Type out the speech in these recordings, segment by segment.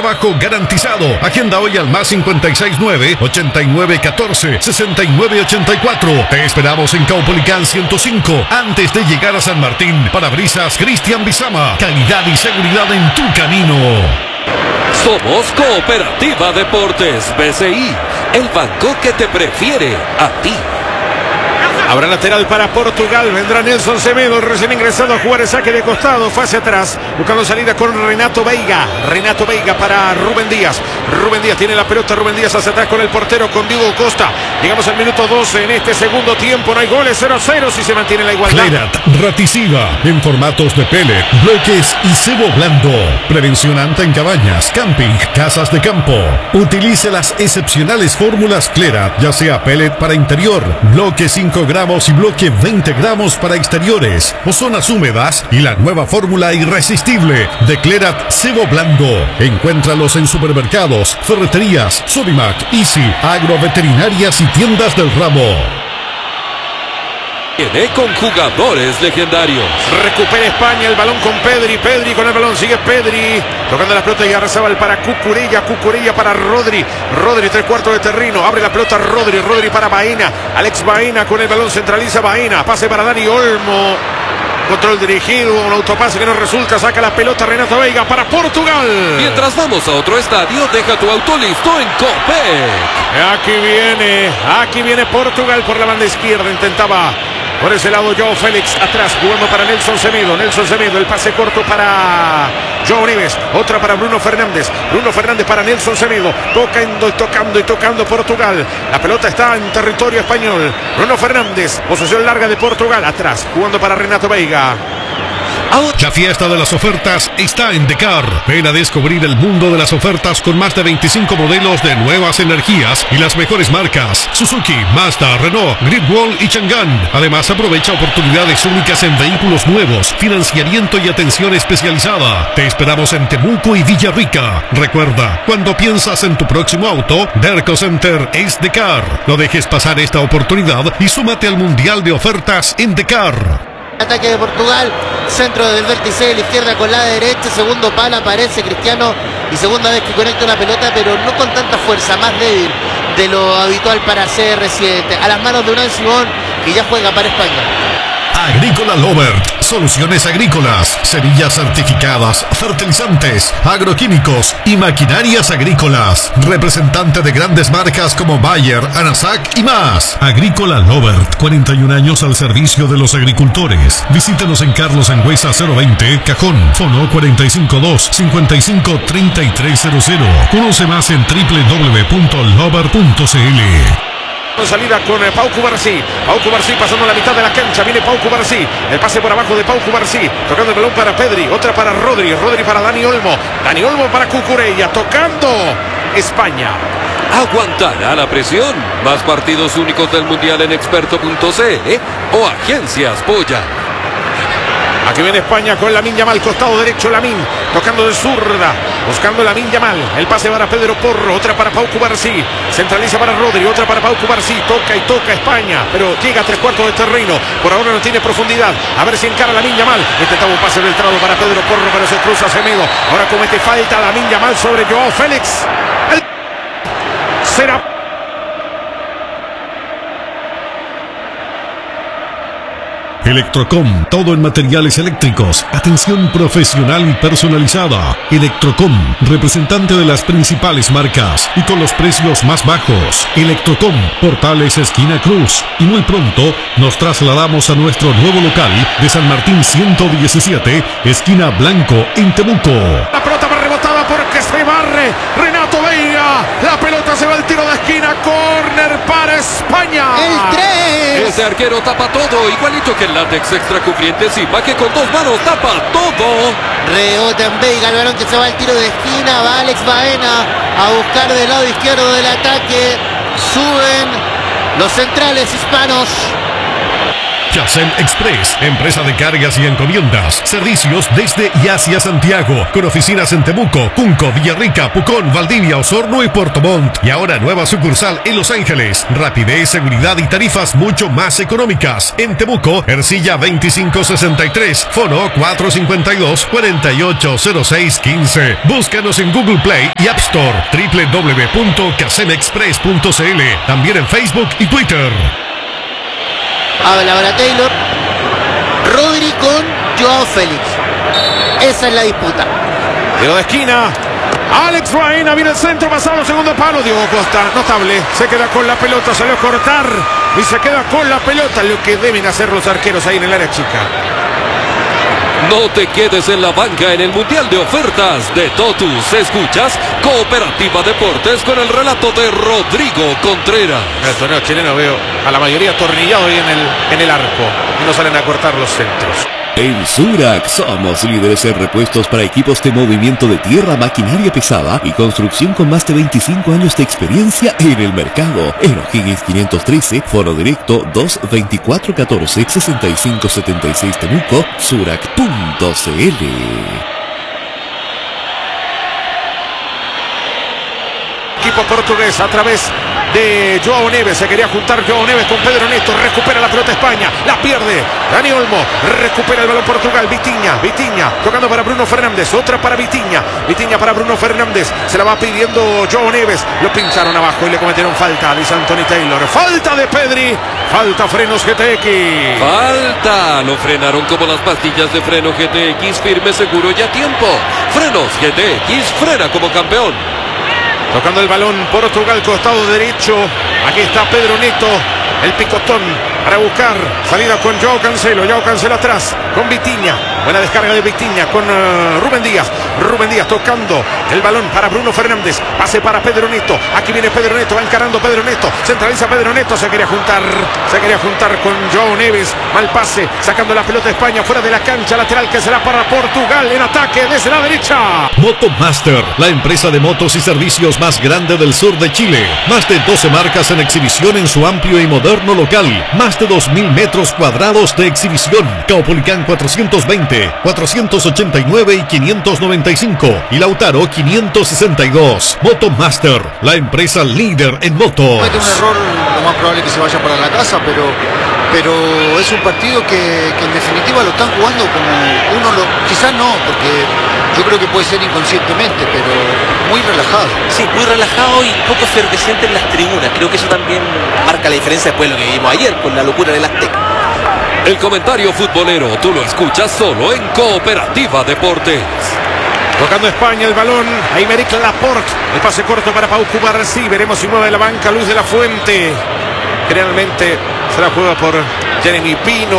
trabajo garantizado. Agenda hoy al más 569-8914-6984. Te esperamos en Caupolicán 105, antes de llegar a San Martín. Parabrisas Cristian Bizama. Calidad y seguridad en tu camino. Somos Cooperativa Deportes BCI, el banco que te prefiere a ti. Habrá lateral para Portugal. Vendrá Nelson Semedo, recién ingresado a jugar el saque de costado. Fue hacia atrás, buscando salida con Renato Veiga. Renato Veiga para Rubén Díaz. Rubén Díaz tiene la pelota. Rubén Díaz hacia atrás con el portero, con Diego Costa. Llegamos al minuto 12 en este segundo tiempo. No hay goles, 0-0 si se mantiene la igualdad. Clerat Raticiva, en formatos de pellet, bloques y cebo blando. Prevención anta en cabañas, camping, casas de campo. Utilice las excepcionales fórmulas Clerat, ya sea pellet para interior, bloque 5 gramos y bloque 20 gramos para exteriores o zonas húmedas, y la nueva fórmula irresistible de Clerat cebo blando. Encuéntralos en supermercados, ferreterías, Sodimac, Easy, agroveterinarias y tiendas del ramo. Viene con jugadores legendarios. Recupera España el balón con Pedri. Pedri con el balón, sigue Pedri tocando la pelota y Arrazábal para Cucurella. Cucurella para Rodri. Rodri, 3/4 de terreno. Abre la pelota Rodri. Rodri para Baena. Alex Baena con el balón, centraliza Baena. Pase para Dani Olmo. Control dirigido, un autopase que no resulta. Saca la pelota Renato Veiga para Portugal. Mientras vamos a otro estadio, deja tu auto listo en Copec. Aquí viene Portugal por la banda izquierda. Intentaba por ese lado Joao Félix, atrás jugando para Nelson Semedo. Nelson Semedo, el pase corto para João Neves, otra para Bruno Fernández. Bruno Fernández para Nelson Semedo, tocando Portugal. La pelota está en territorio español. Bruno Fernández, posesión larga de Portugal, atrás jugando para Renato Veiga. La fiesta de las ofertas está en Decar. Ven a descubrir el mundo de las ofertas con más de 25 modelos de nuevas energías y las mejores marcas: Suzuki, Mazda, Renault, Great y Chang'an. Además, aprovecha oportunidades únicas en vehículos nuevos, financiamiento y atención especializada. Te esperamos en Temuco y Villarrica. Recuerda, cuando piensas en tu próximo auto, Derco Center es Decar. No dejes pasar esta oportunidad y súmate al Mundial de Ofertas en Decar. Ataque de Portugal, centro del vértice de la izquierda con la derecha, segundo palo, aparece Cristiano y segunda vez que conecta una pelota, pero no con tanta fuerza, más débil de lo habitual para ser residente. A las manos de Unai Simón, que ya juega para España. Agrícola Lovert, soluciones agrícolas, semillas certificadas, fertilizantes, agroquímicos y maquinarias agrícolas. Representante de grandes marcas como Bayer, Anasac y más. Agrícola Lovert, 41 años al servicio de los agricultores. Visítanos en Carlos Sangüesa 020, Cajón, Fono 452-553300. Conoce más en www.lovert.cl. Salida con Pau Cubarsí. Pau Cubarsí pasando la mitad de la cancha. Viene Pau Cubarsí. El pase por abajo de Pau Cubarsí. Tocando el balón para Pedri. Otra para Rodri. Rodri para Dani Olmo. Dani Olmo para Cucurella. Tocando España. ¿Aguantará la presión? Más partidos únicos del Mundial en experto.cl o Agencias Polla. Aquí viene España con Lamine Yamal, costado derecho Lamine, tocando de zurda, buscando Lamine Yamal, el pase para Pedro Porro, otra para Pau Cubarsí, centraliza para Rodri, otra para Pau Cubarsí, toca España, pero llega a 3/4 de terreno, por ahora no tiene profundidad, a ver si encara Lamine Yamal, intentaba un pase filtrado para Pedro Porro, pero se cruza Semedo, ahora comete falta Lamine Yamal sobre Joao Félix, será... Electrocom, todo en materiales eléctricos, atención profesional y personalizada. Electrocom, representante de las principales marcas y con los precios más bajos. Electrocom, Portales esquina Cruz. Y muy pronto nos trasladamos a nuestro nuevo local de San Martín 117, esquina Blanco, en Temuco. La pelota va rebotada porque se barre Renato Veiga. La pelota se va al tiro de esquina, córner para España. El 3. Ese arquero tapa todo, igualito que el látex extra cubriente Simba, que con dos manos tapa todo. Rebota en Veiga, el balón que se va al tiro de esquina, va Alex Baena a buscar del lado izquierdo del ataque. Suben los centrales hispanos. Casem Express, empresa de cargas y encomiendas. Servicios desde y hacia Santiago, con oficinas en Temuco, Junco, Villarrica, Pucón, Valdivia, Osorno y Puerto Montt. Y ahora nueva sucursal en Los Ángeles. Rapidez, seguridad y tarifas mucho más económicas. En Temuco, Ercilla 2563, fono 452-480615. Búscanos en Google Play y App Store, www.casemexpress.cl. También en Facebook y Twitter. Habla ahora Taylor. Rodri con Joao Félix. Esa es la disputa. Tiro de esquina. Alex Baena viene el centro, pasado segundo palo. Diego Costa, notable. Se queda con la pelota, salió a cortar. Y se queda con la pelota, lo que deben hacer los arqueros ahí en el área chica. No te quedes en la banca en el Mundial de Ofertas de Totus. Escuchas Cooperativa Deportes con el relato de Rodrigo Contreras. En el torneo chileno veo a la mayoría atornillado ahí en el arco. Y no salen a cortar los centros. En Surac somos líderes en repuestos para equipos de movimiento de tierra, maquinaria pesada y construcción con más de 25 años de experiencia en el mercado. En O'Higgins 513, foro directo 224-14-6576 Temuco, surac.cl. Equipo portugués a través de Joao Neves. Se quería juntar Joao Neves con Pedro Neto. Recupera la pelota España. La pierde Dani Olmo. Recupera el balón Portugal. Vitinha tocando para Bruno Fernández. Otra para Vitinha para Bruno Fernández. Se la va pidiendo Joao Neves. Lo pincharon abajo y le cometieron falta. Dice Anthony Taylor. Falta de Pedri. Falta frenos GTX. Falta. Lo frenaron como las pastillas de freno GTX. Firme, seguro y a tiempo. Frenos GTX. Frena como campeón. Tocando el balón Portugal, costado derecho. Aquí está Pedro Neto, el picotón para buscar salida con Joao Cancelo. Joao Cancelo atrás con Vitinha. Buena descarga de Vitinha con Rubén Díaz. Rubén Díaz tocando el balón para Bruno Fernández. Pase para Pedro Neto. Aquí viene Pedro Neto, va encarando Pedro Neto. Centraliza Pedro Neto, se quería juntar con Joao Neves. Mal pase, sacando la pelota España fuera de la cancha. Lateral que será para Portugal en ataque desde la derecha. Motomaster, la empresa de motos y servicios más grande del sur de Chile. Más de 12 marcas en exhibición en su amplio y moderno local. Más de 2.000 metros cuadrados de exhibición. Caupolicán 420, 489 y 595. Y Lautaro 562. Motomaster, la empresa líder en motos. Comete un error, lo más probable es que se vaya para la casa, pero es un partido que en definitiva lo están jugando como uno quizás no, porque yo creo que puede ser inconscientemente, pero muy relajado. Sí, muy relajado y poco efervescente en las tribunas. Creo que eso también marca la diferencia después de lo que vimos ayer con la locura del Azteca. El comentario futbolero tú lo escuchas solo en Cooperativa Deportes. Tocando España el balón, Aymeric Laporte. El pase corto para Pau Cubarsí. Veremos si mueve la banca Luis de la Fuente. Generalmente se la juega por Jeremy Pino,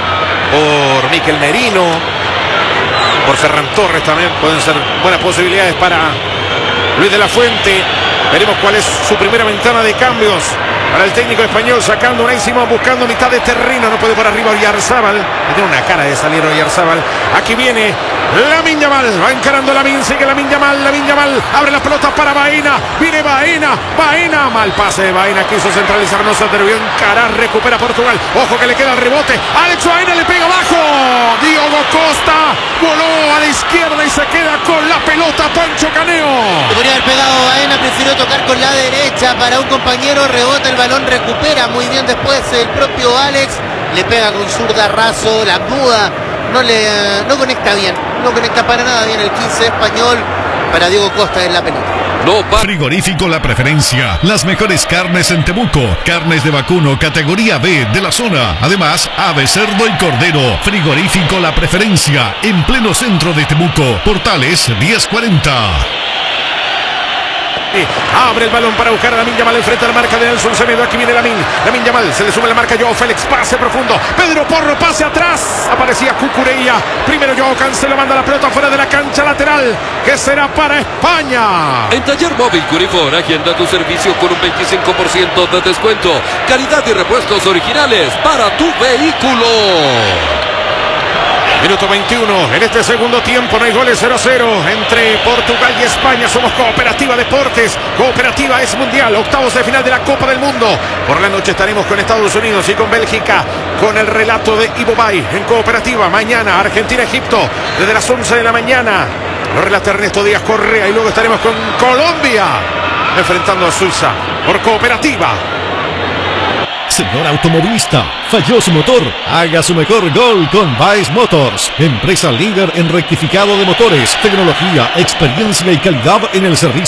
por Mikel Merino, por Ferran Torres también. Pueden ser buenas posibilidades para Luis de la Fuente. Veremos cuál es su primera ventana de cambios para el técnico español, sacando Unai Simón, buscando mitad de terreno. No puede por arriba Oyarzábal. Tiene una cara de salir Oyarzábal. Aquí viene Lamine Yamal, va encarando Lamine, sigue Lamine Yamal, abre la pelota para Baena, viene Baena, mal pase de Baena, quiso centralizar, no se atrevió a encarar, recupera Portugal, ojo que le queda el rebote, Alex Baena le pega abajo, Diogo Costa voló a la izquierda y se queda con la pelota Pancho Caneo. Podría haber pegado Baena, prefirió tocar con la derecha para un compañero, rebota el balón, recupera muy bien después el propio Alex, le pega con zurda raso, la muda. No conecta bien, no conecta para nada bien el 15 español para Diego Costa en la pelota. Frigorífico La Preferencia, las mejores carnes en Temuco, carnes de vacuno categoría B de la zona, además ave, cerdo y cordero. Frigorífico La Preferencia, en pleno centro de Temuco, Portales 1040. Abre el balón para buscar a Lamine Yamal enfrente a la marca de Nelson Semedo. Aquí viene Lamine Yamal, se le sube la marca Joao Félix, pase profundo, Pedro Porro, pase atrás, aparecía Cucurella, primero Joao Cancelo, manda la pelota fuera de la cancha lateral, que será para España. En Taller Móvil Curifor, agenda tu servicio con un 25% de descuento, calidad y repuestos originales para tu vehículo. Minuto 21 en este segundo tiempo, no hay goles, 0-0 entre Portugal y España. Somos Cooperativa Deportes, Cooperativa es mundial, octavos de final de la Copa del Mundo. Por la noche estaremos con Estados Unidos y con Bélgica, con el relato de Ivo Bay en Cooperativa. Mañana Argentina-Egipto desde las 11 de la mañana. Lo relata Ernesto Díaz Correa y luego estaremos con Colombia enfrentando a Suiza por Cooperativa. Señor automovilista, falló su motor. Haga su mejor gol con Baez Motors, empresa líder en rectificado de motores, tecnología, experiencia y calidad en el servicio.